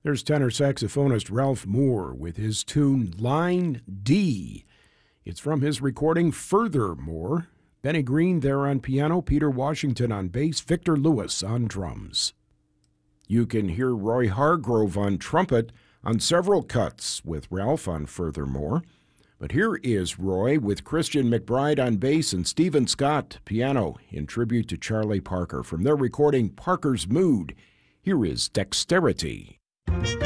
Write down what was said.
There's tenor saxophonist Ralph Moore with his tune Line D. It's from his recording Furthermore. Benny Green there on piano, Peter Washington on bass, Victor Lewis on drums. You can hear Roy Hargrove on trumpet on several cuts with Ralph on Furthermore. But here is Roy with Christian McBride on bass and Stephen Scott piano in tribute to Charlie Parker from their recording Parker's Mood. Here is Dexterity.